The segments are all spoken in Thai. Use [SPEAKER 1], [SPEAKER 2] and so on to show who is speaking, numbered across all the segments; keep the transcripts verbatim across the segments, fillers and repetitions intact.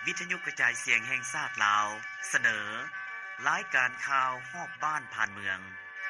[SPEAKER 1] วิทยุกระจายเสียงแห่งชาติลาวเสนอรายการข่าวฮอบบ้านผ่านเมือง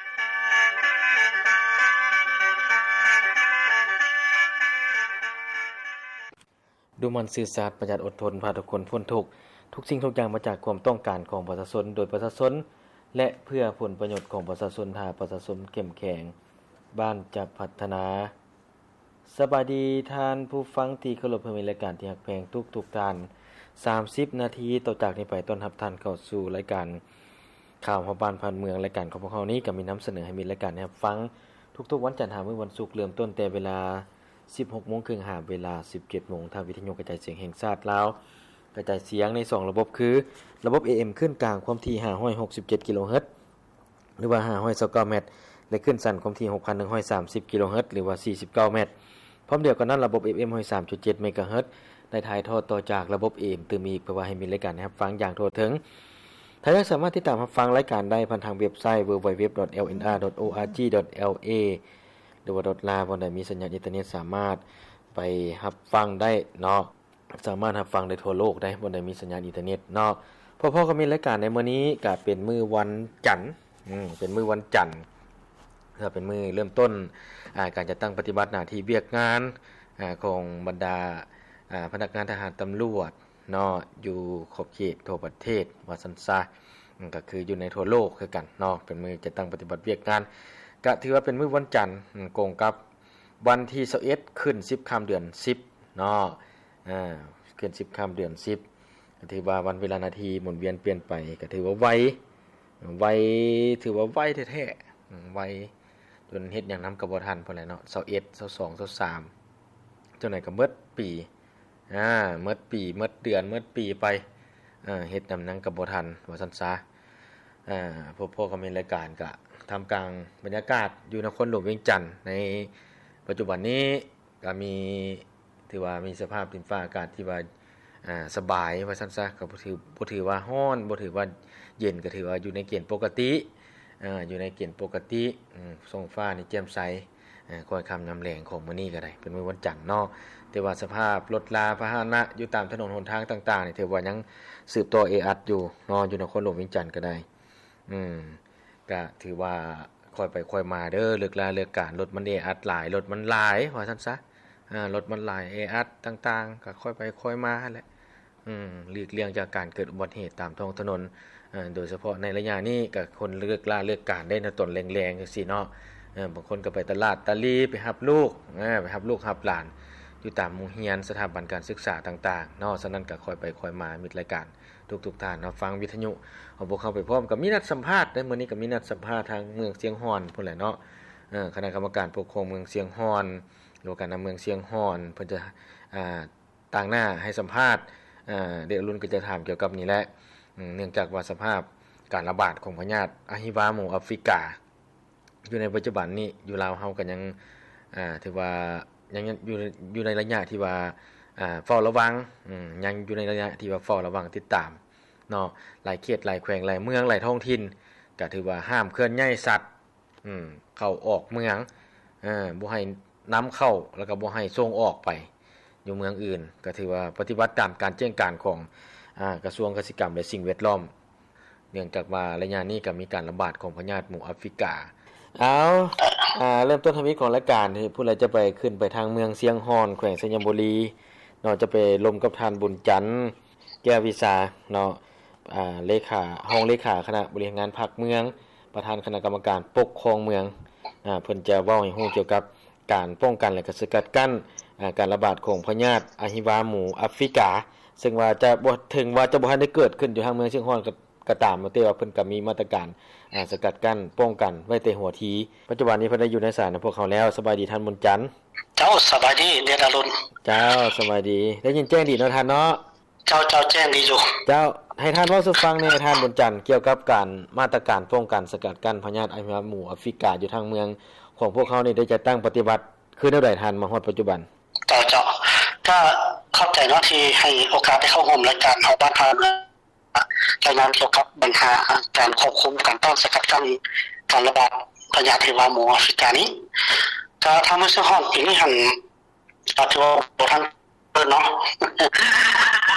[SPEAKER 2] ดูมันสื่อสารประหยัดอดทนพาทุกคนพ้นทุกข์ทุกสิ่งทุกอย่างมาจากความต้องการของประชาชนโดยประชาชนและเพื่อผลประโยชน์ของประชาชนถ้าประชาชนเข้มแข็งบ้านจะพัฒนาสบายดีท่านผู้ฟังที่เคารพในรายการที่ฮักแพงทุกๆท่านสามสิบนาทีต่อจากนี้ไปต้อนรับท่านเข้าสู่รายการข่าวฮอบบ้านผ่านเมืองรายการของพวกเรานี้ก็มีนำเสนอให้มีรายการให้รับฟังทุกๆวันจันทร์ถึงวันศุกร์เริ่มต้นแต่เวลา สิบหกโมงครึ่ง หาเวลา สิบเจ็ดโมงทางวิทยุกระจายเสียงแห่งชาติลาวกระจายเสียงในสองระบบคือระบบ เอ เอ็ม ขึ้นกลางความถี่ห้าร้อยหกสิบเจ็ดกิโลเฮิรตซ์หรือว่าห้าร้อยยี่สิบเก้าเมตรและขึ้นสั้นความถี่ หกพันหนึ่งร้อยสามสิบกิโลเฮิรตซ์หรือว่าสี่สิบเก้าเมตรพร้อมเดียวกันนั้นระบบ เอฟ เอ็ม หนึ่งร้อยสามจุดเจ็ด เมกะเฮิรตซ์ได้ถ่ายทอดต่อจากระบบ เอ เอ็ม ตื่มอีกเพื่อว่าให้มีรายการให้รับฟังอย่างทั่วถึงท่านสามารถติดตามรับฟังรายการได้ผ่านทางเว็บไซต์ ดับเบิลยู ดับเบิลยู ดับเบิลยู ดอท แอล เอ็น อาร์ ดอท โอ อาร์ จี ดอท แอล เอ หรือว่า .la บนใดมีสัญญาณอินเทอร์เน็ตสามารถไปรับฟังได้เนาะสามารถรับฟังได้ทั่วโลกได้บนใดมีสัญญาณอินเทอร์เน็ตเนาะพ่อๆก็มีรายการในมื้อนี้ก็เป็นมื้อวันจันทร์อืมเป็นมื้อวันจันทร์ถ้าเป็นมื้อเริ่มต้นอ่าการจัดตั้งปฏิบัติหน้าที่เวียกงานอ่าของบรรดาอ่าพนักงานทหารตำรวจเนาะอยู่ขอบเขตทั่วประเทศว่าซั่นซะก็คืออยู่ในทั่วโลกคือกันเนาะเป็นมื้อจัดตั้งปฏิบัติเวียกงานก็ถือว่าเป็นมื้อวันจันทร์ตรงกับวันที่ยี่สิบเอ็ดขึ้นสิบค่ำเดือนสิบเนาะอ่าขึ้นสิบค่ำเดือนสิบก็ถือว่าวันเวลานาทีหมุนเวียนเปลี่ยนไปก็ถือว่าไวไวถือว่าไวแท้ๆไวจนเฮ็ดหยังนำก็บ่ทันพุ่นแหละเนาะยี่สิบเอ็ด ยี่สิบสอง ยี่สิบสามจังได๋ก็หมดปีอ่าหมดปีหมดเดือนหมดปีไปอ่าเฮ็ดนำนั้นก็บ่ทันว่าซั่นซะอ่าพวกๆก็มีรายการก็ทำกลางบรรยากาศอยู่นครหลวงเวียงจันทน์ในปัจจุบันนี้ก็มีถือว่ามีสภาพดินฟ้าอากาศที่ว่าอ่าสบายว่าซั่นซะก็บ่ถือบ่ถือว่าร้อนบ่ถือว่าเย็นก็ถือว่าอยู่ในเกณฑ์ปกติอ่าอยู่ในเกณฑ์ปกติอืมท้องฟ้านี่แจ่มใสอ่าค่อยค่ำยามแลงของมื้อนี้ก็ได้เป็นมื้อวันจันทร์เนาะแต่ว่าสภาพรถลาพาหนะอยู่ตามถนนหนทางต่างๆนี่ถือว่ายังสืบต่อเออัดอยู่เนาะอยู่นครหลวงเวียงจันทน์ก็ได้อืมก็ถือว่าค่อยไปค่อยมาเด้อเลิกลาเลิกการรถมันเออัดหลายรถมันหลายว่าซั่นซะอ่ารถมันหลายเออัดต่างๆก็ค่อยไปค่อยมาแหละอืมหลีกเลี่ยงจากการเกิดอุบัติเหตุตามท้องถนนอ่าโดยเฉพาะในระยะนี้ก็คนเลิกลาเลิกการได้ในตนแรงๆจังซี่เนาะเออบางคนก็ไปตลาดตะลีไปรับลูกอ่าไปรับลูกรับหลานอยู่ตามโรงเรียนสถาบันการศึกษาต่างๆเนาะฉะนั้นก็ค่อยไปค่อยมามีรายการทุกๆท่านเนาะฟังวิทยุเอาพวกเข้าไปพร้อมกับมีนัดสัมภาษณ์ในมื้อนี้ก็มีนัดสัมภาษณ์ทางเมืองเสียงฮ้อนพุ่นแหละเนาะเอ่อคณะกรรมการปกครองเมืองเสียงฮ้อนหรือการนำเมืองเสียงฮ้อนเพิ่นจะอ่าต่างหน้าให้สัมภาษณ์อ่าเด็กรุ่นก็จะถามเกี่ยวกับนี่แหละเนื่องจากว่าสภาพการระบาดของพยาธิอะฮิวาหมู่แอฟริกาอยู่ในปัจจุบันนี้อยู่ลาวเฮาก็ยังอ่าถือว่ายังอยู่อยู่ในระยะที่ว่าอ่าเฝ้าระวังอืมยังอยู่ในระยะที่ว่าเฝ้าระวังติดตามเนาะหลายเขตหลายแขวงหลายเมืองหลายท้องถิ่นก็ถือว่าห้ามเคลื่อนย้ายสัตว์อืมเข้าออกเมืองเอ่อบ่ให้นำเข้าแล้วก็บ่ให้ส่งออกไปอยู่เมืองอื่นก็ถือว่าปฏิบัติตามการแจ้งการของอ่ากระทรวงเกษตรกรรมและสิ่งแวดล้อมเนื่องจากว่าระยะนี้ก็มีการระบาดของพยาธิหมู่แอฟริกาเอาอ่าเริ่มต้นทวิตของรายการที่ผู้ใดจะไปขึ้นไปทางเมืองเสียงฮ้อนแขวงสยามบุรีเนาะจะไปลมกับท่านบุญจันทร์แก้ววิสาเนาะอ่าเลขาห้องเลขาคณะบริหารงานภาคเมืองประธานคณะกรรมการปกครองเมืองอ่าเพิ่นจะเว้าให้ฮู้เกี่ยวกับการป้องกันและก็สกัดกั้นอ่าการระบาดของพยาธิอะฮิวาหมู่แอฟริกาซึ่งว่าจะบ่ถึงว่าจะบ่ทันได้เกิดขึ้นอยู่ทางเมืองเชียงฮ้อนก็ก็ตามแต่ว่าเพิ่นก็มีมาตรการอ่าสกัดกั้นป้องกันไว้แต่หัวทีปัจจุบันนี้เพิ่นได้อยู่ในศาลพวกเขาแล้วสบายดีท่านบุญจันทร์
[SPEAKER 3] เจ้าสบายดีเดชอรุณ
[SPEAKER 2] เจ้าสบายดีได้ยินแจ้งดีเนาะท่านเนาะ
[SPEAKER 3] เจ้าเจ้าแจ้งดีอยู่
[SPEAKER 2] เจ้าให้ท่านเว้าสู่ฟังแหน่ท่านบุญจันทร์เกี่ยวกับการมาตรการป้องกันสกัดกั้นพยาธิอะฮิวาหมู่แอฟริกาอยู่ทางเมืองของพวกเขานี่ได้จะตั้งปฏิบัติคือแนวใดท่านมาฮอดปัจจุบัน
[SPEAKER 3] เจ้าเจ้าก็เข้าใจเนาะที่ให้โอกาสได้เข้าร่วมรายการเฮาบ้านพาเมืองรายงานเกี่ยวกับปัญหาการควบคุมการป้องกันสกัดกั้นการระบาดพยาธิอะฮิวาหมู่แอฟริกานี้ก็ทางเมืองเชียงฮ้อนปีนี้หั่นก็ถือว่าบ่ทันเปิดเนาะถือ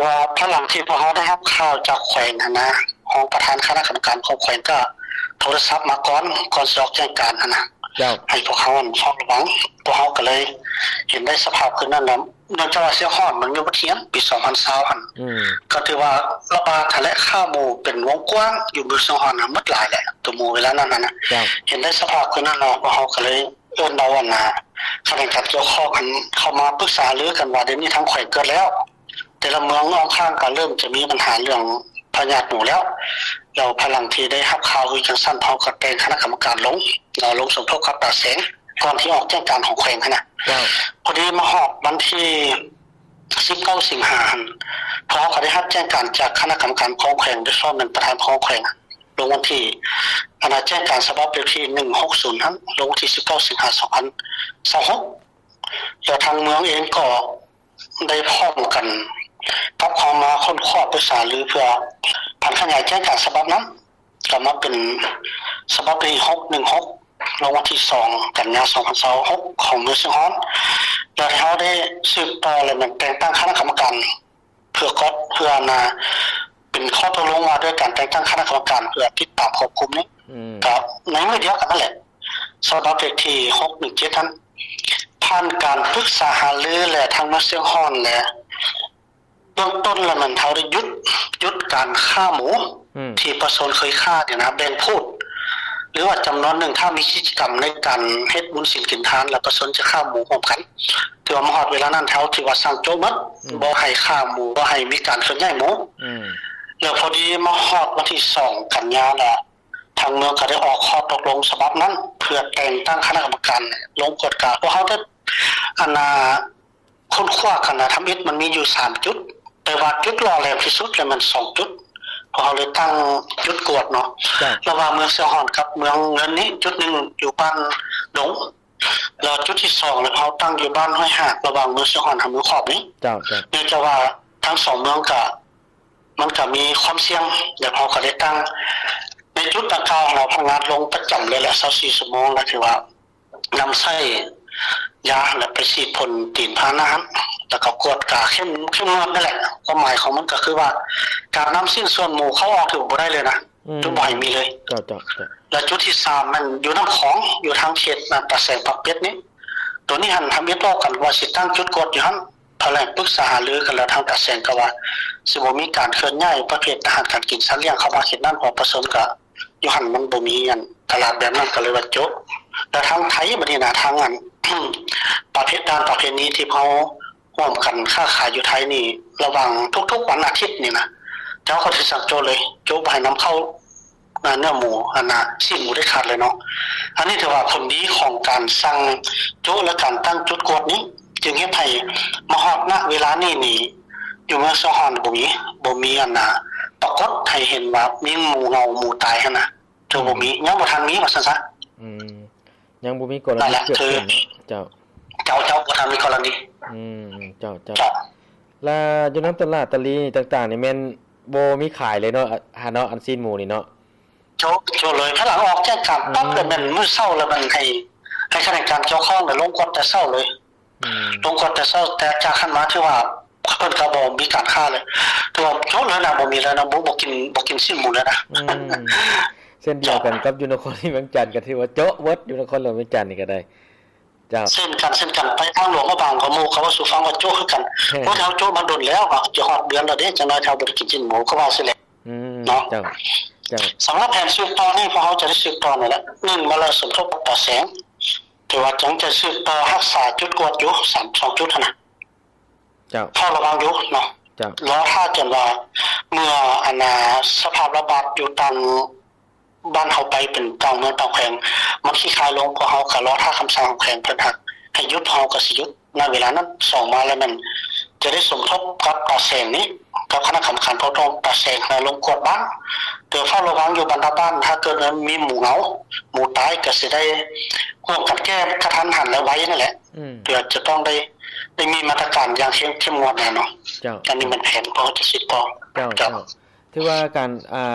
[SPEAKER 3] ว่าพลังที่พวกเขาได้รับข่าวจากแขวงนะของประธานคณะกรรมการของแขวงก็โทรศัพท์มาก่อนก่อนสอบแจ้งการนะให้พวกเขาเฝ้าระวังพวกเขาก็เลยเห็นได้สภาพคือนั่นนะเนื่องจากว่าเสียฮ้อนมันอยู่บ่เทียมปีสองพันยี่สิบหั่นก็ถือว่าระบาดทะเลข้าวหมู่เป็นวงกว้างอยู่บ่เสียฮ้อนน่ะหมดหลายแหละตัวหมู่เวลานั้นน่ะเห็นได้สภาพคือนั่นเนาะพวกเขาก็เลยเอิ้นเอาว่าน่ะคณะกรรมการเกี่ยวข้องกันเข้ามาปรึกษาหรือกันว่าเดี๋ยวนี้ทางแขวงเกิดแล้วแต่ละเมืองอ้อมข้างก็เริ่มจะมีปัญหาเรื่องพยาธิหนูแล้วเราพลังที่ได้รับข่าวคือจังซั่นเฮาก็แต่งคณะกรรมการลงเราลงสมทบกับตาแสงก่อนที่ออกแจ้งการของแขวงนะพอดีมาฮอดวันที่สิบเก้าสิงหาคมพอเขาได้รับแจ้งการจากคณะกรรมการของแขวงโดยเฉพาะเป็นประธานของแขวงลงวันที่อนาแจ้งการฉบับที่หนึ่งหกศูนย์นั้นลงวันที่สิบเก้าสิงหาคมสองพันยี่สิบหกแล้วทางเมืองเองก็ได้พร้อมกันกับเขามาค้นคว้าปรึกษาหรือเพื่อผันขยายแจ้งการฉบับนั้นก็มาเป็นฉบับที่หกหนึ่งหกลงวันที่สองกันยายนสองพันยี่สิบหกของเมืองเชียงฮ้อนแล้วเขาได้สืบต่อและมันแต่งตั้งคณะกรรมการเพื่อก็เพื่อนาเป็นข้อตกลงว่าด้วยการแต่งตั้งคณะกรรมการเพื่อติดตามควบคุมนี้กับในเมื่อเดียวกันนั่นแหละฉบับที่หกหนึ่งเจ็ดนั้นผ่านการปรึกษาหารือและทางเมืองเชียงฮ้อนและเบื้องต้นแล้วมันเขาได้ยุดยุดการฆ่าหมูที่ประชาชนเคยฆ่าเนี่ยนะแบ่งพูดหรือว่าจำนวนหนึ่งถ้ามีกิจกรรมในการเฮ็ดบุญศีลกินทานแล้วประชาชนจะฆ่าหมูร่วมกันถือว่ามาฮอดเวลานั้นเขาถือว่าสั่งโจมหมดบ่ให้ฆ่าหมูบ่ให้มีการเคลื่อนย้ายหมูแล้วพอดีมาฮอดวันที่สองกันยายนแล้วทางเมืองก็ได้ออกข้อตกลงฉบับนั้นเพื่อแต่งตั้งคณะกรรมการลงกฎกาพวกเขาได้อันน่ะค้นคว้ากันนะทำอิฐมันมีอยู่สามจุดแต่ว่าจุดรอแรงที่สุดแล้วมันสองจุดพอเขาเลยตั้งจุดกวดเนาะระหว่างเมืองเชียงฮ้อนกับเมืองเงินนี้จุดหนึ่งอยู่บ้านหลงแล้วจุดที่สองแล้วเขาตั้งอยู่บ้านห้วยหาดระหว่างเมืองเชียงฮ้อนกับเมืองขอบนี้เจ้าเนื่องจากว่าทั้งสองเมืองก็มันก็มีความเสี่ยงเดี๋ยวเขาก็ได้ตั้งในจุดดังกล่าวเราพนักงานลงประจำเลยแหละยี่สิบสี่ชั่วโมงแล้วถือว่านำใช้ยาและไปฉีดพ่นตีนพาน้ำแล้วก็กวดกาเข้มเข้มงวดนั่นแหละความหมายของมันก็คือว่าการนำสิ้นส่วนหมู่เข้าออกถือบ่ได้เลยนะจุดบ่อยมีเลยและจุดที่สามมันอยู่น้ำของอยู่ทางเขตนาตะแสงปักเป็ดนี้ตัวนี้หันทำเฮ็ดต่อกันว่าสิตั้งจุดกดอยู่หั่นแถลงปรึกษาหารือกันแล้วทางตะแสงก็ว่าสิบ่มีการเคลื่อนย้ายประเภทอาหารการกินสัตว์เลี้ยงเข้ามาเขตนั้นของประชาชนก็อยู่หั่นมันบ่มีอันตลาดแบบนั้นก็เลยว่าจบแต่ทางไทยบัดนี้นะทางอันประเภทด้านประเภทนี้ที่เขาร่วมกันค้าขายอยู่ไทยนี่ระหว่างทุกๆวันอาทิตย์นี่นะเจ้าเขาสิสั่งโจเลยโจบ่ให้นำเข้าเนื้อหมูอันน่ะชิ้นหมูได้ขาดเลยเนาะอันนี้ถือว่าผลดีของการสั่งโจและการตั้งจุดกดนี้จึงเฮ็ดให้มาฮอดณเวลานี้นี่อยู่เมืองเชียงฮ้อนบ่มีบ่มีอันน่ะปรากฏให้เห็นว่ามีหมูเงาหมูตายหั่นน่ะโจบ่มียังบ่ทันมีว่าซั่นซะอืม
[SPEAKER 2] ยังบ่มีกรณีเกิดขึ้นเจ้า
[SPEAKER 3] เจ้าเจ้าบ่ทันมีกรณี
[SPEAKER 2] อืมเจ้าเจ้าแล้วอยู่นำตลาดตะลีต่างๆนี่แม่นบ่มีขายเลยเนาะหาเนาะอันซีนหมูนี่เนาะ
[SPEAKER 3] โจโจเลยถ้าหลังออกแจ้งการปั๊บแล้วมันมื้อเช้าแล้วมันให้ให้คณะกรรมการเกี่ยวข้องลงกฎแต่เช้าเลยอืมลงกฎแต่เช้าแต่จากขั้นมาที่ว่าเพิ่นก็บ่มีการค้าเลยตัวโจเลยนะบ่มีแล้วนะบ่บ่กินบ่กินซีนหมูแล้วนะอืม
[SPEAKER 2] เช่นเดียวกันกับอยู่นครเมืองจันทน์ก็ที่ว่าโจ๊ะเวิดอยู่นครเมืองจันทน์นี่ก็ได้เจ้า
[SPEAKER 3] เช่นกันเช่นกันไปทางหลวงก็บางก็หมู่เขาว่าสู่ฟังว่าโจ๊ะคือกันเพราะแถวโจ๊ะมันโดนแล้วก็จะฮอดเดือนแล้วเด้จังได๋แถวบ่ได้กินจิ้นหมูก็ว่าซิแหละอืมเนาะเจ้าเจ้าสำหรับแผนสืบต่อนี่พอเฮาจะได้สืบต่อนี่แหละหนึ่งมาแล้วสมทบต่อแสงแต่ว่าจังจะสืบต่อรักษาจุดกวดอยู่สาม สองจุดเท่านั้นเจ้าเฝ้าระวังอยู่เนาะเจ้าแล้วถ้าจนว่าเมื่ออันน่ะสภาพระบาดอยู่ตามบ้านเฮาไปเป็นต่างเมืองต่างแขวงมันสิคลายลงพอเฮาก็รอถ้าคำสั่งของแขวงเพิ่นฮักให้หยุดเฮาก็สิหยุดณเวลานั้นสองมาแล้วมันจะได้สมทบกับตาแสงนี้กับคณะกรรมการปกครองตาแสงให้ลงกวดบ้านเตือนเฝ้าระวังอยู่บรรดาบ้านถ้าเกิดมีหมูเหงาหมูตายก็สิได้ร่วมกันแก้กระทันหันและไว้นั่นแหละเพื่อจะต้องได้ได้มีมาตรการอย่างเข้มเข้มงวดแน่เนาะอันนี้มันแผนพอจะสิต่อ
[SPEAKER 2] เจ้าเจ้าถือว่าการอ่า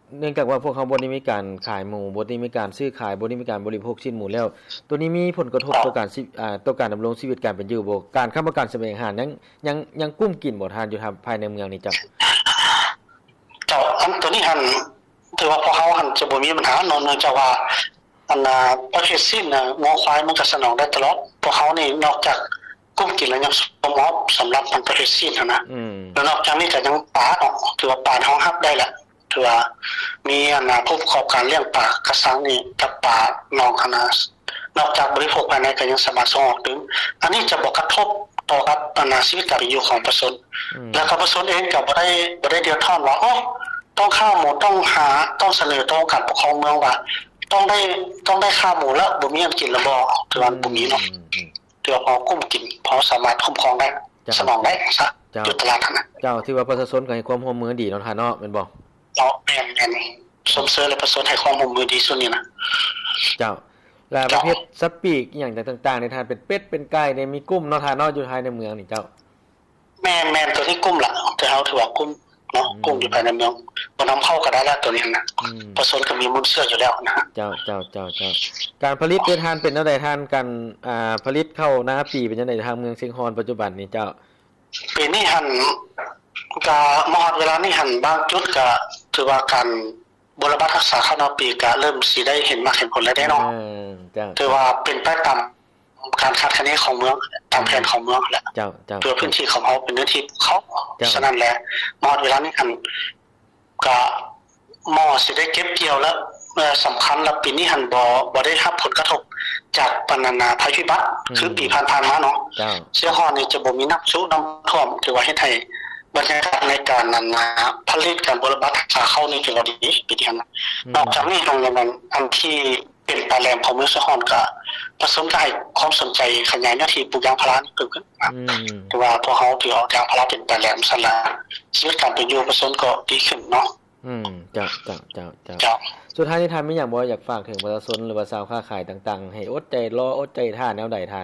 [SPEAKER 2] เนื่องจากว่าพวกเขาบ่ได้มีการขายหมูบ่ได้มีการซื้อขายบ่ได้มีการบริโภคชิ้นหมูแล้วตัวนี้มีผลกระทบต่อการอ่าต่อการดำรงชีวิตการเป็นอยู่บ่การค้าประกันแสวงหายังยังยังกุ้มกินบ่ทานอยู่ทางภายในเมืองนี่จ้ะ
[SPEAKER 3] เจ้าอันตัวนี้หั่นถือว่าพวกเฮาหั่นจะบ่มีปัญหาเนาะเนื่องจากว่าอันน่ะประเภทสิ้นน่ะหมอควายมันก็สนองได้ตลอดพวกเฮานี่นอกจากกุ้มกินแล้วยังสมอบสำหรับมันประเภทสิ้นนะอืมแล้วนอกจากนี้ก็ยังปลาเนาะถือว่าปลาเฮารับได้แหละถือว่ามีอันน่ะผู้ประกอบการเลี้ยงปลากระสังนี่กับปลานองคณะนอกจากบริโภคภายในก็ยังสามารถส่งออกถึงอันนี้จะบ่กระทบต่อกับอันน่ะชีวิตการอยู่ของประชาชนแล้วก็ประชาชนเองก็บ่ได้บ่ได้เดือดร้อนว่าอ๋อต้องข้าวหมูต้องหาต้องเสนอต่อการปกครองเมืองว่าต้องได้ต้องได้ข้าวหมูแล้วบ่มีอันกินแล้วบ่ถือว่าบ่มีเนาะถือว่าพอกุ้มกินพอสามารถคุ้มครองได้สนองได้ซะอยู่ตลาดนั้น
[SPEAKER 2] เจ้าที่ว่าประชาชนก็ให้ความร่วมมือดีเนาะท่านเนาะแม่นบ่
[SPEAKER 3] เนาะแม่นๆสมเสริมและประชาชนให้ความร่วมมือดีสุดนี่นะ
[SPEAKER 2] เจ้าแล้วประเภทสัตว์ปีกอีหยังต่างๆในท่านเป็นเป็ดเป็นไก่เนี่ยมีกุ้มเนาะท่านเนาะอยู่ภายในเมืองนี่เจ้า
[SPEAKER 3] แม่นๆตัวที่กุ้มล่ะแต่เฮาถือว่ากุ้มเนาะกุ้งอยู่ภายในเมืองบ่นำเข้าก็ได้แล้วตัวนี้นะประชาชนก็มีมูลเชื่ออยู่แล้วนะ
[SPEAKER 2] เจ้าๆๆๆการผลิตเป็นทานเป็นจังได๋ท่านกันอ่าผลิตเข้านาปีเป็นจังได๋ทางเมืองเชียงคอนปัจจุบันนี้เจ้า
[SPEAKER 3] ปีนี้หั่นก็มอดเวลานี้หั่นบางจุดก็ถือว่าการบริบารักษาข้าวนาปีก็เริ่มสิได้เห็นมากเห็นผลแล้วได้เนาะเออเจ้าถือว่าเป็นไปตามการคาดคะเนของเมืองตามแผนของเมืองแหละเจ้าๆตัวพื้นที่ของเฮาเป็นเนื้อที่เขาฉะนั้นแหละมอดเวลานี้หั่นก็มอสิได้เก็บเกี่ยวแล้วเอ่อสำคัญแล้วปีนี้หั่นบ่บ่ได้รับผลกระทบจากปานนาภัยพิบัติคือปีผ่านๆมาเนาะเสียฮอดนี่จะบ่มีน้ำซุน้ำท่วมถือว่าเฮ็ดให้บรรยากาศในการนั้นนะผลิตการบริบารักษาเข้านี่ถือว่าดีปีนี้นะนอกจากนี้โรงเรียนนั้นอันที่เป็นปลาแหลมของเมืองเสียฮอดก็ผสมได้ความสนใจขยายหน้าที่ปลูกยางพารานี่เพิ่มขึ้นอืมถือว่าพวกเฮาถือเอายางพาราเป็นปลาแหลมซั่นล่ะชีวิตการเป็นอยู่ประชาชนก็ดีขึ้นเนาะ
[SPEAKER 2] อืมจ้ะๆๆๆสุดท้ายนี้ท่านมีหยังบ่อยากฝากถึงประชาชนหรือว่าชาวค้าขายต่างๆให้อดใจรออดใจท่าแนวใดท่าน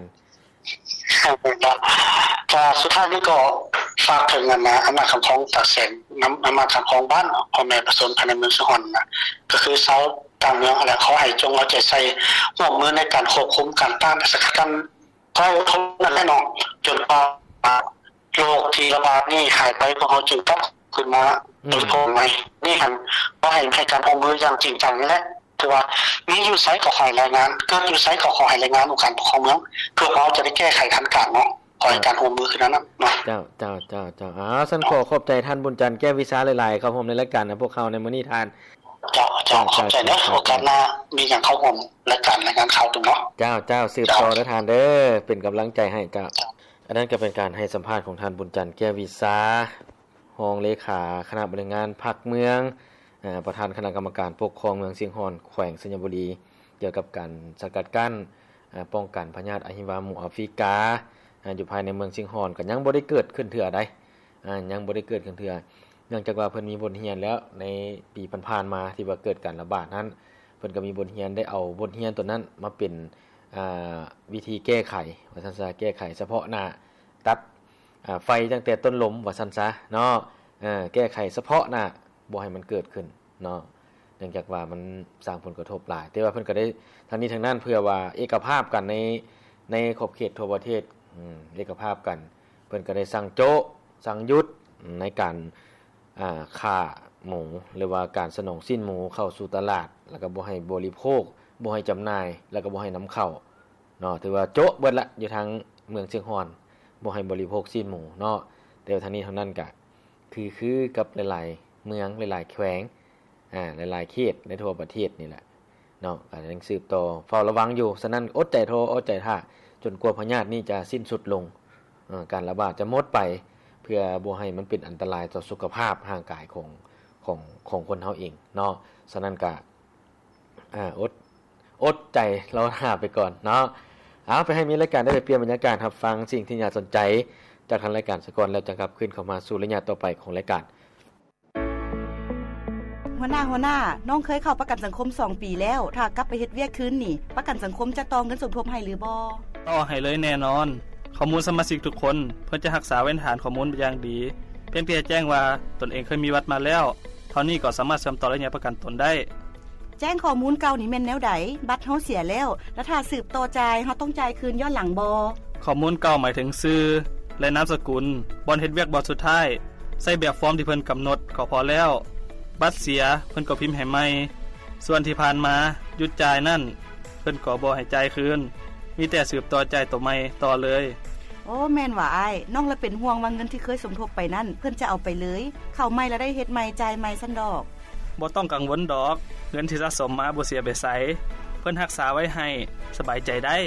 [SPEAKER 3] ก็สุดท้ายนี้ก็ฝากถึงอันนะอำนาจคำของตาแสงน้ำอำนาจคำของบ้านพ่อแม่ประชาชนภายในเมืองสะฮอนนะก็คือชาวต่างเมืองแหละเขาให้จงเอาใจใส่ร่วมมือในการควบคุมการต้านสกัดกั้นก็ให้ทุกนั่นแหละเนาะจนกว่าโรคที่ระบาดนี่หายไปพวกเขาจึงต้องขึ้นมาโดยตรงใหม่นี่หั่นบ่ให้ให้การร่วมมืออย่างจริงจังนี่แหละถือว่ามีอยู่ไสก็ขอรายงานเกิดอยู่ไสก็ขอให้รายงานองค์การปกครองเมืองเพื่อเราจะได้แก้ไขทันการเนาะขอให้การร่วมมือขึ้นนั้นเนาะ
[SPEAKER 2] เจ้าๆๆๆอ๋อฉันขอขอบใจท่านบุญจันทร์แก้ววิสาหลายๆครับผมในรายการนะพวกเขาในมื้อนี้ท่าน
[SPEAKER 3] เจ้าๆขอบใจเนาะโอกาสหน้ามีหยังเข้าร่วมรายการรายงานข่าวตรงเนาะ
[SPEAKER 2] เจ้าๆสืบต่อเด้อท่านเด้อเป็นกำลังใจให้เจ้าอันนั้นก็เป็นการให้สัมภาษณ์ของท่านบุญจันทร์แก้ววิสารองเลขาคณะบริหารพรรคเมืองอ่าประธานคณะกรรมการปกครองเมืองเชียงคอนแขวงสัญบุรีเกี่ยวกับการสกัดกั้นอ่าป้องกันพยาธิอะฮิวาหมู่แอฟริกาอ่าอยู่ภายในเมืองเชียงคอนก็ยังบ่ได้เกิดขึ้นเทื่อใดอ่ายังบ่ได้เกิดขึ้นเทื่อเนื่องจากว่าเพิ่นมีบทเรียนแล้วในปีผ่านๆมาที่ว่าเกิดการระบาดนั้นเพิ่นก็มีบทเรียนได้เอาบทเรียนตัวนั้นมาเป็นอ่าวิธีแก้ไขว่าซั่นซะแก้ไขเฉพาะหน้าตัดอ่าไฟตั้งแต่ต้นลมว่าซั่นซะเนาะเอ่อแก้ไขเฉพาะหน้าบ่ให้มันเกิดขึ้นเนาะเนื่องจากว่ามันสร้างผลกระทบหลายแต่ว่าเพิ่นก็ได้ทางนี้ทางนั้นเพื่อว่าเอกภาพกันในในขอบเขตทั่วประเทศอืมเอกภาพกันเพิ่นก็ได้สั่งโจะสั่งหยุดในการอ่าฆ่าหมูหรือว่าการสนองสิ้นหมูเข้าสู่ตลาดแล้วก็บ่ให้บริโภคบ่ให้จำหน่ายแล้วก็บ่ให้นำเข้าเนาะถือว่าโจะเบิดละอยู่ทางเมืองเชียงคอนบ่ให้บริโภคสิ้นหมูเนาะแต่ทางนี้ทางนั้นก็คือคือกับหลายๆเมืองหลายๆแขวงอ่าหลายๆเขตในทั่วประเทศนี่แหละเนาะก็ยังสืบต่อเฝ้าระวังอยู่ฉะนั้นอดใจรออดใจท่าจนกว่าพยาธินี้จะสิ้นสุดลงเอ่อการระบาดจะหมดไปเพื่อบ่ให้มันเป็นอันตรายต่อสุขภาพร่างกายของของของคนเฮาเองเนาะฉะนั้นก็อ่าอดอดใจรอท่าไปก่อนเนาะเอาไปให้มีรายการได้ไปเปลี่ยนบรรยากาศรับฟังสิ่งที่น่าสนใจจากทางรายการสกอนแล้วจะกลับขึ้นเข้ามาสู่ระยะต่อไปของรายการ
[SPEAKER 4] หัวหน้าหัวหน้าน้องเคยเข้าประกันสังคมสองปีแล้วถ้ากลับไปเฮ็ดเวียกคืนนี่ประกันสังคมจะต่อเงินสมทบให้หรือบ่
[SPEAKER 5] ต่อให้เลยแน่นอนข้อมูลสมาชิกทุกคนเพื่อจะรักษาไว้ฐานข้อมูลอย่างดีเพียงแต่แจ้งว่าตนเองเคยมีวัดมาแล้วทท่านี้ก็สามารถเชื่อมต่อระยะประกันตนได้
[SPEAKER 4] แจ้งข้อมูลเก่านี่แม่นแนวใดบัตรเฮาเสียแล้วแล้วถ้าสืบต่อจ่ายเฮาต้องจ่ายคืนย้อนหลังบ่
[SPEAKER 5] ข้อมูลเก่าหมายถึงชื่อและนามสกุลบ่อนเฮ็ดเวียกบ่สุดท้ายใส่แบบฟอร์มที่เพิ่นกำหนดก็พอแล้วบัตรเสียเพิ่นก็พิมพ์ให้ใหม่ส่วนที่ผ่านมาหยุดจ่ายนั่นเพิ่นก็บ่ให้จ่ายคืนมีแต่สืบต่อจ่ายตัวใหม่ต่อเลย
[SPEAKER 4] โอ้แม่นว่าอ้ายน้องละเป็นห่วงว่าเงินที่เคยสมทบไปนั่นเพิ่นจะเอาไปเลยเข้าใหม่แล้วได้เฮ็ดใหม่จ่ายใหม่ซั่นดอก
[SPEAKER 5] บ่ต้องกังวลดอกเงินที่สะสมมาบ่เสียไปไสเพิ่นรักษาไว้ให้สบายใจได้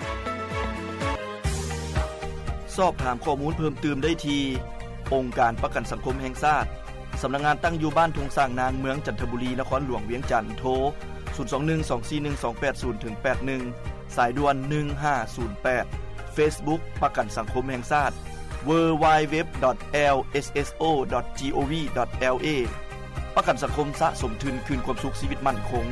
[SPEAKER 6] สอบถามข้อมูลเพิ่มเติมได้ที่องค์การประกันสังคมแห่งชาติสำนักงานตั้งอยู่บ้านทุ่งสร้างนางเมืองจันทบุรีนครหลวงเวียงจันทน์โทรศูนย์ สอง หนึ่ง สอง สี่ หนึ่ง สอง แปด ศูนย์ แปด หนึ่ง สายด่วนหนึ่งห้าศูนย์แปด Facebook ประกันสังคมแห่งชาติ ดับเบิลยู ดับเบิลยู ดับเบิลยู ดอท แอล เอส เอส โอ ดอท จี โอ วี ดอท แอล เอ ประกันสังคมสะสมทุนคืนความสุขชีวิตมั่นคง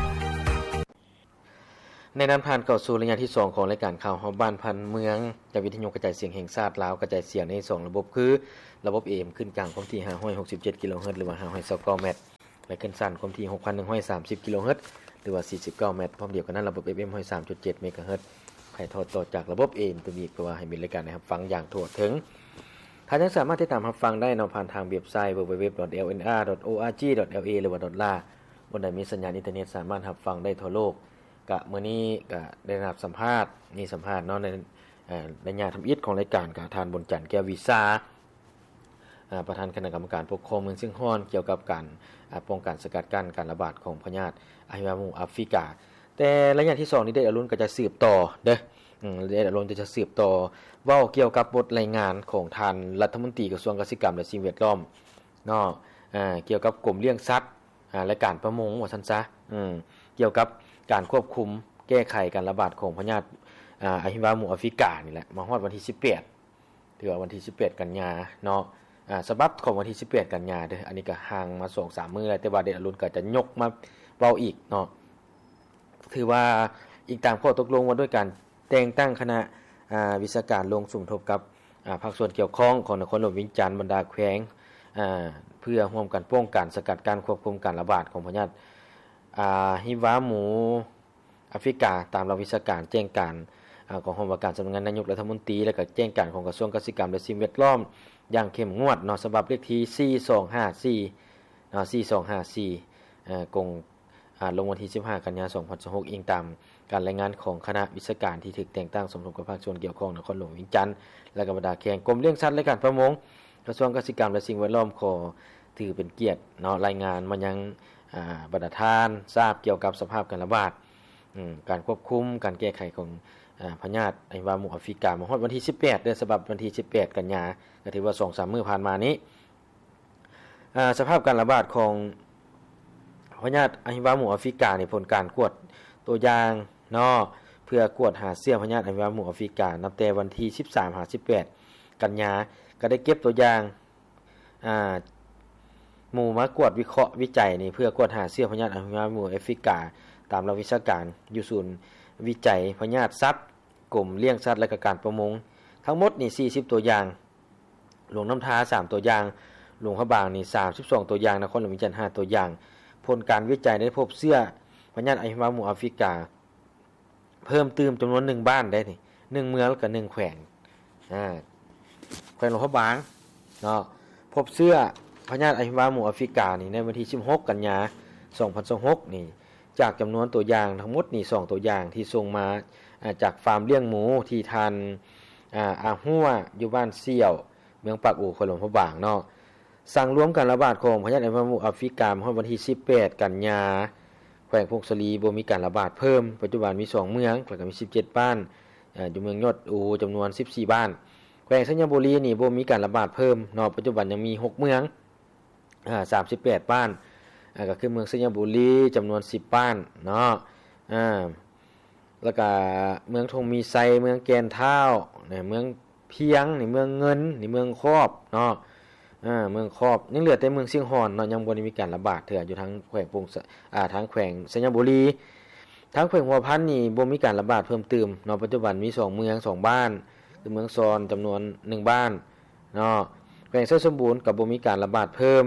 [SPEAKER 2] ในนั้นผ่านเข้าสู่ระยะที่สองของรายการข่าวเฮาบ้านพันเมืองจากวิทยุกระจายเสียงแห่งชาติลาวกระจายเสียงในสองระบบคือระบบ เอ เอ็ม ขึ้นกลางความถี่ห้าร้อยหกสิบเจ็ดกิโลเฮิรตซ์หรือว่าห้าร้อยยี่สิบเก้าเมตรและขึ้นสั้นความถี่ หกพันหนึ่งร้อยสามสิบกิโลเฮิรตซ์หรือว่าสี่สิบเก้าเมตรพร้อมเดียวกันนั้นระบบ เอฟ เอ็ม หนึ่งร้อยสามจุดเจ็ดเมกะเฮิรตซ์ถ่ายทอดต่อจากระบบ เอ เอ็ม ตัวนี้เพื่อว่าให้มีรายการให้รับฟังอย่างทั่วถึงท่านยังสามารถติดตามรับฟังได้นำผ่านทางเว็บไซต์ ดับเบิลยู ดับเบิลยู ดับเบิลยู ดอท แอล เอ็น อาร์ ดอท โอ อาร์ จี ดอท แอล เอ หรือว่า .la บนใดมีสัญญาณอินเทอร์เน็ตสามารถรับฟังได้ทั่วโลกกะมื้อนี้ก็ได้รับสัมภาษณ์นี่สัมภาษณ์เนาะในเอ่อในญาติทำอิฐของรายการกะทานบนจันทร์แก้ววิสาอ่าประธานคณะกรรมการปกครองเมืองเชียงฮ้อนเกี่ยวกับการอ่าป้องกันสกัดกั้นการระบาดของพยาธิอะฮิวาหมู่แอฟริกาแต่ระยะที่สองนี้ได้อรุณก็จะสืบต่อเด้ออืมได้อรุณจะสืบต่อเว้าเกี่ยวกับบทรายงานของท่านรัฐมนตรีกระทรวงเกษตรกรรมและสิ่งแวดล้อมเนาะอ่าเกี่ยวกับกรมเลี้ยงสัตว์อ่าและการประมงว่าซั่นซะอืมเกี่ยวกับการควบคุมแก้ไขการระบาดของพยาธิอ่าอะฮิวาหมู่แอฟริกานี่แหละมาฮอดวันที่สิบแปดถือว่าวันที่สิบแปดกันยาเนาะอ่าฉบับของวันที่สิบแปดกันยาเด้ออันนี้ก็ห่างมา สองสาม มื้อแล้วแต่ว่าเดชอรุณก็จะยกมาเว้าอีกเนาะถือว่าอีกตามข้อตกลงว่าด้วยการแต่งตั้งคณะอ่าวิชาการลงสมทบกับอ่าภาคส่วนเกี่ยวข้องของนครหลวงวิงจันทน์บรรดาแขวงอ่าเพื่อร่วมกันป้องกันสกัดการควบคุมการระบาดของพยาธิอ่าฮิวาหมู่แอฟริกาตามหลักวิชาการแจ้งการอ่าขององค์การสำนักงานนายกรัฐมนตรีและก็แจ้งการของกระทรวงเกษตรกรรมและสิ่งแวดล้อมอย่างเข้มงวดเนาะฉบับเลขที่สี่สองห้าสี่เนาะสี่สองห้าสี่เอ่อกงอ่าลงวันที่สิบห้ากันยายนสองพันยี่สิบหกอิงตามการรายงานของคณะวิชาการที่ถูกแต่งตั้งสมทบกับภาคส่วนเกี่ยวข้องนครหลวงวิงจันทน์และก็บรรดาแขวงกรมเลี้ยงสัตว์และการประมงกระทรวงเกษตรกรรมและสิ่งแวดล้อมขอถือเป็นเกียรติเนาะรายงานมายังอ่าบรรดาท่านทราบเกี่ยวกับสภาพการระบาดอืมการควบคุมการแก้ไขของอ่าพยาธิอะฮิวาหมู่แอฟริกามาฮอดวันที่สิบแปดเดือนฉบับวันที่สิบแปดกันยายนก็ถือว่า สองสาม มื้อผ่านมานี้อ่าสภาพการระบาดของพยาธิอะฮิวาหมู่แอฟริกานี่ผลการกวดตัวอย่างเนาะเพื่อกวดหาเชื้อพยาธิอะฮิวาหมู่แอฟริกานับแต่วันที่สิบสาม สิบแปดกันยายนก็ได้เก็บตัวอย่างอ่าหมู่มากวดวิเคราะห์วิจัยนี่เพื่อกวดหาเชื้อพยาธิอะฮิวาหมู่แอฟริกาตามหลักวิชาการอยู่ศูนย์วิจัยพยาธิสัตว์กรมเลี้ยงสัตว์และก็การประมงทั้งหมดนี่สี่สิบตัวอย่างหลวงน้ำท้าสามตัวอย่างหลวงพระบางนี่สามสิบสองตัวอย่างนครหลวงวิงจันทน์ห้าตัวอย่างผลการวิจัยได้พบเชื้อพยาธิอะฮิวาหมู่แอฟริกาเพิ่มเติมจำนวนหนึ่งบ้านได้นี่หนึ่งเมืองกับหนึ่งแขวงอ่าแขวงหลวงพระบางเนาะพบเชื้อพยาธิอะฮิวาหมู่แอฟริกานี่ในวันที่สิบหกกันยายนสองพันยี่สิบหกนี่จากจำนวนตัวอย่างทั้งหมดนี่สองตัวอย่างที่ส่งมาจากฟาร์มเลี้ยงหมูที่ทันอ่าอาหัวอยู่บ้านเสี่ยวเมืองปากอู่แขวงหลวงพระบางเนาะสั่งรวมการระบาดของพยาธิอะฮิวาหมู่แอฟริกาเมื่อวันที่สิบแปดกันยายนแขวงพงศลีบ่มีการระบาดเพิ่มปัจจุบันมีสองเมืองแล้วก็มีสิบเจ็ดบ้านอ่าอยู่เมืองยอดอูจำนวนสิบสี่บ้านแขวงสัญญบุรีนี่บ่มีการระบาดเพิ่มเนาะปัจจุบันยังมีหกเมืองอ่าสามสิบแปดบ้านอ่าก็คือเมืองสัญญบุรีจำนวนสิบบ้านเนาะอ่าแล้วก็เมืองทงมีไซเมืองแกนเท้าเนี่ยเมืองเพียงนี่เมืองเงินนี่เมืองครอบเนาะอ่าเมืองครอบยังเหลือแต่เมืองเชียงฮ้อนเนาะยังบ่ได้มีการระบาดเถื่ออยู่ทั้งแขวงปงอ่าทั้งแขวงสัญญบุรีทั้งแขวงหัวพันนี่บ่มีการระบาดเพิ่มเติมเนาะปัจจุบันมีสองเมืองสองบ้านคือเมืองซอนจำนวนหนึ่งบ้านเนาะแขวงเซสมบูรณ์ก็บ่มีการระบาดเพิ่ม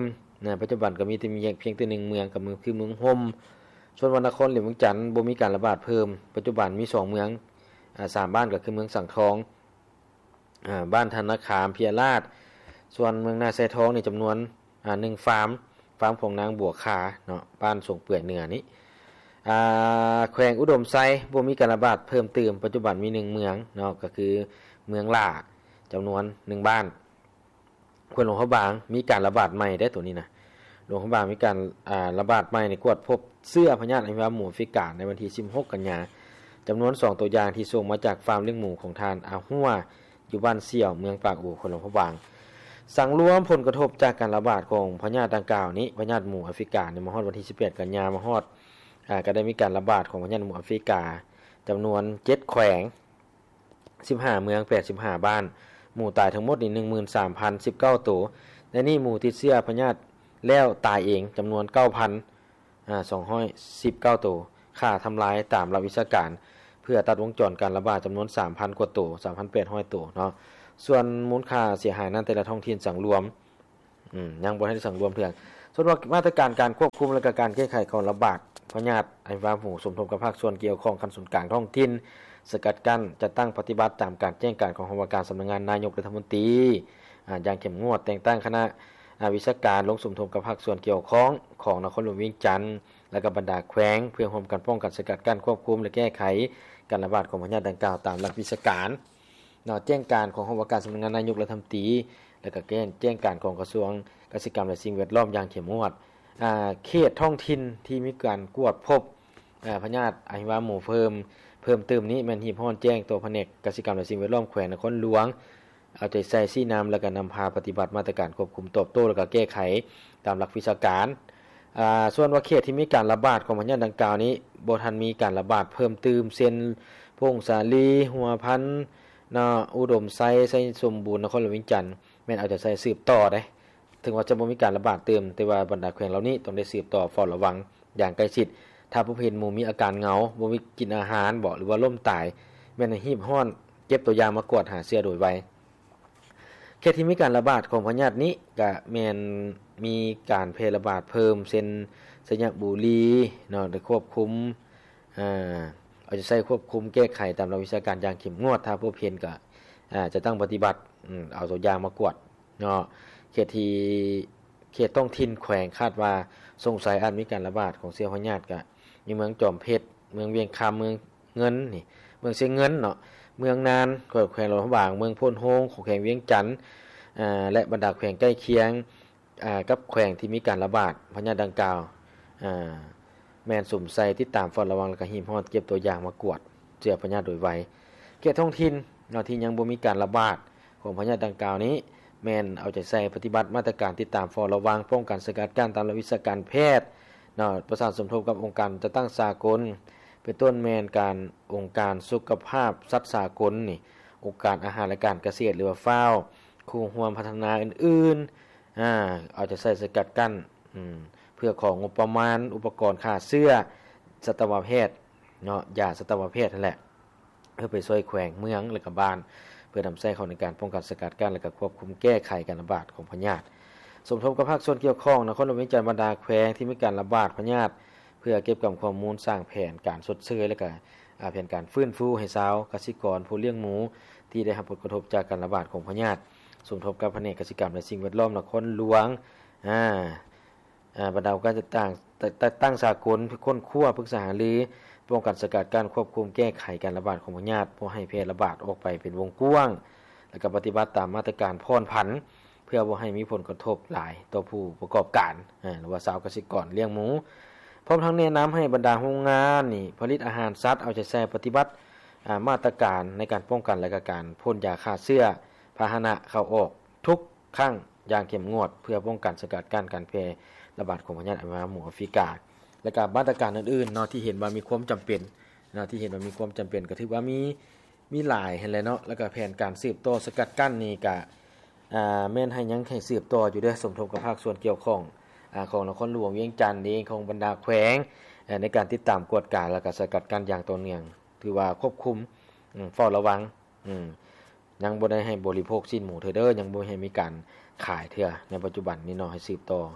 [SPEAKER 2] นะปัจจุบันก็มีแต่มีเพียงแต่หนึ่งเมืองกับเมืองคือเมืองห่มส่วนวันนครหรือเมืองจันทน์บ่มีการระบาดเพิ่มปัจจุบันมีสองเมืองอ่าสามบ้านก็คือเมืองสังทองอ่าบ้านธนาคารเพียราชส่วนเมืองนาไซทองนี่จำนวนอ่าหนึ่งฟาร์มฟาร์มของนางบัวขาเนาะบ้านส่งเปื่อยเหนือนี้อ่าแขวงอุดมไซบ่มีการระบาดเพิ่มเติมปัจจุบันมีหนึ่งเมืองเนาะก็คือเมืองล่าจำนวนหนึ่งบ้านควรหลวงพระบางมีการระบาดใหม่ได้ตัวนี้นะหลวงพระบางมีการอ่าระบาดใหม่ในกวดพบเสื้อพญาติอหิวาหมูแอฟริกาในวันที่สิบหกกันยายนจำนวนสองตัวอย่างที่ส่งมาจากฟาร์มเลี้ยงหมูของทานอาหัวอยู่บ้านเสี่ยวเมืองปากอู่ควรหลวงพระบางสั่งรวมผลกระทบจากการระบาดของพญาติดังกล่าวนี้พญาติหมูแอฟริกาในมฮอดวันที่สิบแปดกันยายนมาฮอดอ่าก็ได้มีการระบาดของพญาติหมูแอฟริกาจำนวนเจ็ดแขวงสิบห้าเมืองแปดสิบห้าบ้านหมูตายทั้งหมดนี่ หนึ่งหมื่นสามพันสิบเก้า ตัวและนี่หมูติดเชื้อพญาติแล้วตายเองจำนวน เก้าพันสองร้อยสิบเก้า ตัวค่าทำลายตามหลักวิชาการเพื่อตัดวงจรการระบาดจำนวน สามพัน กว่าตัว สามพันแปดร้อย ตัวเนาะส่วนมูลค่าเสียหายนั้นแต่ละท้องถิ่นสั่งรวมอืมยังบ่ให้สั่งรวมเถื่อนส่วนว่ามาตรการการควบคุมและการแก้ไขของระบาดพญาติไอวาหมูสมทบกับภาคส่วนเกี่ยวข้องคันศูนย์กลางท้องถิ่นสกัดกั้นจะตั้งปฏิบัติตามการแจ้งการของคณะกรรมการสำนักงานนายกรัฐมนตรีอ่าอย่างเข้มงวดแต่งตั้งคณะวิชาการลงสมทบกับภาคส่วนเกี่ยวข้องของนครหลวงเวียงจันทน์และก็บรรดาแขวงเพื่อร่วมกันป้องกันสกัดกั้นควบคุมและแก้ไขการระบาดของพยาธิดังกล่าวตามหลักวิชาการเนาะแจ้งการของคณะกรรมการสำนักงานนายกรัฐมนตรีและก็แจ้งการของกระทรวงเกษตรกรรมและสิ่งแวดล้อมอย่างเข้มงวดอ่าเขตท้องถิ่นที่มีการกวดพบอ่าพยาธิอหิวาหมูเพิ่มเพิ่มเติมนี้แม่นหีบฮ้อนแจ้งตัวแผนกเกษตรกรรมและสิ่งแวดล้อมแขวงนครหลวงเอาใจใส่ซี่น้ำแล้วก็นำพาปฏิบัติมาตรการควบคุมตอบโต้และก็แก้ไขตามหลักวิชาการอ่าส่วนว่าเขตที่มีการระบาดของพยาธิดังกล่าวนี้บ่ทันมีการระบาดเพิ่มเติมเช่นพงสาลีหัวพันธุ์นาอุดมไซไซสมบูรณ์นครหลวงเวียงจันทน์แม่นเอาใจใส่สืบต่อได้ถึงว่าจะบ่มีการระบาดเติมแต่ว่าบรรดาแขวงเหล่านี้ต้องได้สืบต่อเฝ้าระวังอย่างใกล้ชิดถ้าผู้เห็นหมู่มีอาการเหงาบ่มีกินอาหารบ่หรือว่าล้มตายแม่นหีบฮ้อนเก็บตัวอย่างมากวดหาเชื้อโดยไวเขตที่มีการระบาดของพยาธินี้ก็แม่นมีการแพร่ระบาดเพิ่มเช่นสยบุรีเนาะได้ควบคุมอ่าเอาจะใช้ควบคุมแก้ไขตามหลักวิชาการอย่างเข้มงวดถ้าผู้เห็นก็อ่าจะต้องปฏิบัติอืมเอาตัวอย่างมากวดเนาะเขตที่เขตต้องถิ่นแขวงคาดว่าสงสัยอาจมีการระบาดของเชื้อพยาธิก็ในเมืองจอมเพชรเมืองเวียงคำเมืองเงินนี่เมืองเชียงเงินเนาะเมืองนานแขวงหลวงพระบางเมืองโพนโฮงของแขวงเวียงจันทน์อ่าและบรรดาแขวงใกล้เคียงอ่ากับแขวงที่มีการระบาดพยาธิดังกล่าวอ่าแม่นสุ่มใส่ติดตามเฝ้าระวังและก็หีบฮ้อนเก็บตัวอย่างมากวดเชื้อพยาธิโดยไวเขตท้องถิ่นเนาะที่ยังบ่มีการระบาดของพยาธิดังกล่าวนี้แม่นเอาใจใส่ปฏิบัติมาตรการติดตามเฝ้าระวังป้องกันสกัดกั้นตามหลักวิชาการแพทย์เนาะประสานสมทบกับองค์การจัดตั้งสากลเป็นต้นแม่นการองค์การสุขภาพสัตว์สากลนี่องค์การอาหารและการเกษตรหรือว่าฟาวคู่ร่วมพัฒนาอื่นๆอ่าเอาใจใส่สกัดกั้นอืมเพื่อของงบประมาณอุปกรณ์ค่าเสื้อสัตวแพทย์เนาะยาสัตวแพทย์นั่นแหละเพื่อไปช่วยแขวงเมืองและก็บ้านเพื่อนำใช้เข้าในการป้องกันสกัดกั้นและก็ควบคุมแก้ไขการระบาดของพยาธิสมทบกับภาคส่วนเกี่ยวข้องนครหลวงเวียงจันทน์บรรดาแขวงที่มีการระบาดพยาธิเพื่อเก็บกับข้อมูลสร้างแผนการชดเชยและก็อ่าแผนการฟื้นฟูให้ชาวเกษตรกรผู้เลี้ยงหมูที่ได้รับผลกระทบจากการระบาดของพยาธิสมทบกับแผนกเกษตรกรรมและสิ่งแวดล้อมนครหลวงอ่าอ่าบรรดาการจัดตั้งตั้งสากลค้นคว้าปรึกษาหารือป้องกันสกัดกั้นควบคุมแก้ไขการระบาดของพยาธิบ่ให้แพร่ระบาดออกไปเป็นวงกว้างและก็ปฏิบัติตามมาตรการผ่อนผันเพื่อบ่ให้มีผลกระทบหลายต่อผู้ประกอบการอ่าหรือว่าชาวเกษตรกรเลี้ยงหมูพร้อมทั้งแนะนำให้บรรดาโรงงานนี่ผลิตอาหารสัตว์เอาใจใส่ปฏิบัติอ่ามาตรการในการป้องกันและก็การพ่นยาฆ่าเชื้อพาหนะเข้าออกทุกครั้งอย่างเข้มงวดเพื่อป้องกันสกัดกั้นการแพร่ระบาดของพยาธิอหิวาหมูแอฟริกาและก็มาตรการอื่นๆเนาะที่เห็นว่ามีความจำเป็นเนาะที่เห็นว่ามีความจำเป็นก็ถือว่ามีมีหลายเห็นเลยเนาะแล้วก็แผนการสืบต่อสกัดกั้นนี่ก็อ่าแม่นให้ยังให้สืบต่ออยู่เด้อสมทบกับภาคส่วนเกี่ยวข้องอ่าของนครหลวงเวียงจันทน์เองของบรรดาแขวงในการติดตามกวดการและก็สกัดกั้นอย่างต่อเนื่องถือว่าควบคุมอืมเฝ้าระวังอืมยังบ่ได้ให้บริโภคสิ้นหมูเด้อยังบ่ให้มีการขายเทื่อในปัจจุบันนี้เนาะให้สืบต่อ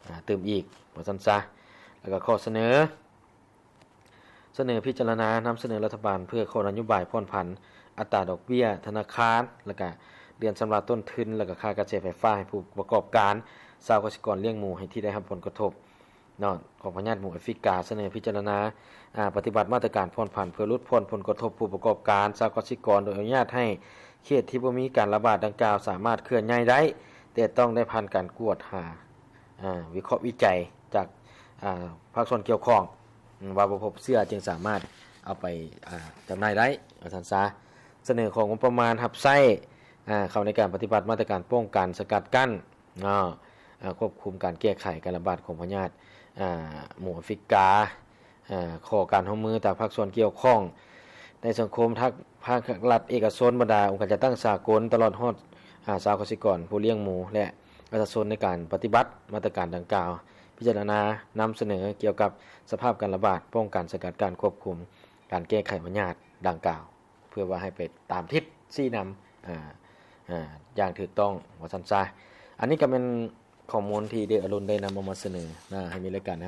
[SPEAKER 2] อ่าเติมอีกว่าซั่นซะแล้วก็ข้อเสนอเสนอพิจารณานําเสนอรัฐบาลเพื่อข้อนโยบายผ่อนผันอัตราดอกเบี้ยธนาคารแล้วก็เดือนชำระต้นทุนแล้วก็ค่ากระแสไฟฟ้าให้ผู้ประกอบการชาวเกษตรกรเลี้ยงหมูให้ที่ได้รับผลกระทบเนาะของพญาติหมูแอฟริกาเสนอพิจารณาอ่าปฏิบัติมาตรการผ่อนผันเพื่อลดผ่อนผลกระทบผู้ประกอบการชาวเกษตรกรโดยอนุญาตให้เขตที่บ่มีการระบาดดังกล่าวสามารถเคลื่อนย้ายได้แต่ต้องได้ผ่านการกวดหาอ่าวิเคราะห์วิจัยจากอ่าภาคส่วนเกี่ยวข้องว่าบ่พบเชื้อจึงสามารถเอาไปอ่าจำหน่ายได้ว่าซั่นซะเสนอของงบประมาณรับใช้อ่าเข้าในการปฏิบัติมาตรการป้องกันสกัดกั้นเนาะอ่าควบคุมการแก้ไขการระบาดของพยาธิอ่าหมูแอฟริกาอ่าขอการร่วมมือจากภาคส่วนเกี่ยวข้องในสังคมทักภาครัฐเอกชนบรรดาองค์การจัดตั้งสากลตลอดฮอดอ่าชาวเกษตรกรผู้เลี้ยงหมูและประชาชนในการปฏิบัติมาตรการดังกล่าวพิจารณานำเสนอเกี่ยวกับสภาพการระบาดป้องกันสกัดกั้นควบคุมการแก้ไขพยาธิดังกล่าวเพื่อว่าให้ไปตามทิศชี้นําอ่าอ่าอย่างถูกต้องว่าซั่นซะอันนี้ก็เป็นข้อมูลที่ได้อรุณได้นําเอามาเสนอนะให้มีรายการ